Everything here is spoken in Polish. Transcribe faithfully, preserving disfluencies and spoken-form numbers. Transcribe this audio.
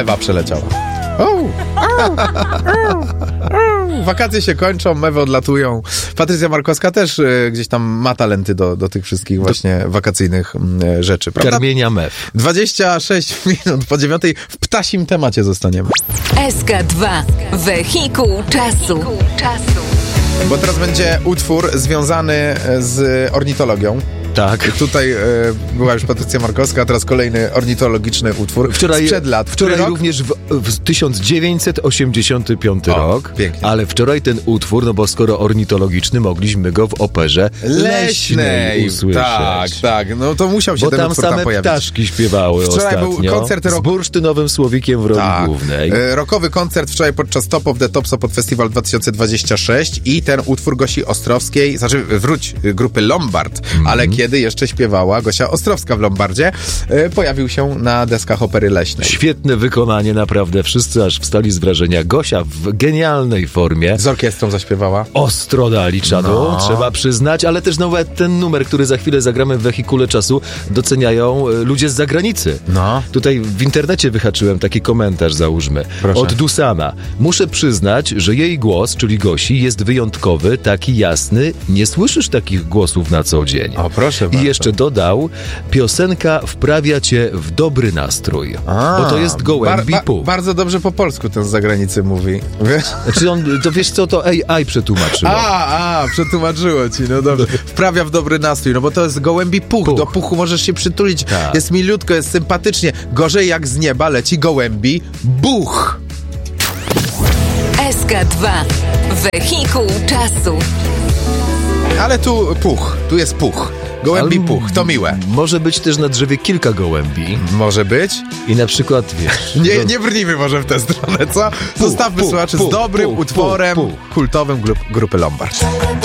mewa przeleciała. O! Wakacje się kończą, mewy odlatują. Patrycja Markowska też y, gdzieś tam ma talenty do, do tych wszystkich właśnie do... wakacyjnych y, rzeczy, prawda? Karmienia mew. dwadzieścia sześć minut po dziewiątej w ptasim temacie zostaniemy. S K dwa. Wehikuł czasu. Bo teraz będzie utwór związany z ornitologią. Tak. Tutaj e, była już Patrycja Markowska, a teraz kolejny ornitologiczny utwór. Wczoraj, sprzed lat. Wczoraj rok? również w, w tysiąc dziewięćset osiemdziesiąty piąty o, rok. Pięknie. Ale wczoraj ten utwór, no bo skoro ornitologiczny, mogliśmy go w operze leśnej, leśnej usłyszeć. Tak, tak. No to musiał się bo ten tam utwór same tam pojawić. ptaszki śpiewały wczoraj ostatnio. był koncert z rok... bursztynowym słowikiem w roli tak. głównej. E, Rockowy koncert wczoraj podczas Top of the Tops pod Festiwal dwa tysiące dwudziesty szósty i ten utwór Gosi Ostrowskiej, znaczy wróć, grupy Lombard, mm. ale kiedy jeszcze śpiewała Gosia Ostrowska w Lombardzie, e, pojawił się na deskach Opery Leśnej. Świetne wykonanie, naprawdę. Wszyscy aż wstali z wrażenia. Gosia w genialnej formie. Z orkiestrą zaśpiewała. Ostro dali czadu, no. Trzeba przyznać, ale też nawet ten numer, który za chwilę zagramy w Wehikule Czasu, doceniają ludzie z zagranicy. No. Tutaj w internecie wyhaczyłem taki komentarz, załóżmy. Proszę. Od Dusana. Muszę przyznać, że jej głos, czyli Gosi, jest wyjątkowy, taki jasny. Nie słyszysz takich głosów na co dzień. O, proszę bardzo. I jeszcze dodał, piosenka wprawia cię w dobry nastrój. A, bo to jest gołębi bar, puch. Ba, bardzo dobrze po polsku ten z zagranicy mówi. Wiesz? Znaczy on, to wiesz co, to A I przetłumaczyło. A, a, przetłumaczyło ci, no dobrze. Wprawia w dobry nastrój, no bo to jest gołębi puch. puch. Do puchu możesz się przytulić, tak. Jest milutko, jest sympatycznie. Gorzej jak z nieba leci gołębi buch. S K dwa. Wehikuł czasu. Ale tu puch, tu jest puch. Gołębi Ale puch, to miłe. Może być też na drzewie kilka gołębi. Może być. I na przykład, wiesz... Nie, nie brnijmy może w tę stronę, co? Zostawmy słuchaczy z dobrym puch, utworem puch, puch. kultowym grup, grupy Lombard.